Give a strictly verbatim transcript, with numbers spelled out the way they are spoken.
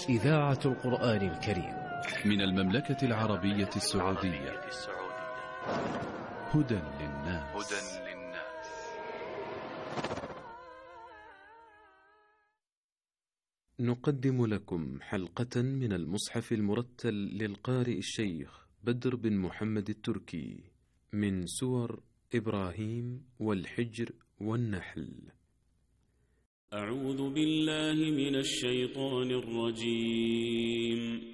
إذاعة القرآن الكريم من المملكة العربية السعودية. هدى للناس. نقدم لكم حلقة من المصحف المرتل للقارئ الشيخ بدر بن محمد التركي من سور إبراهيم والحجر والنحل. أعوذ بالله من الشيطان الرجيم.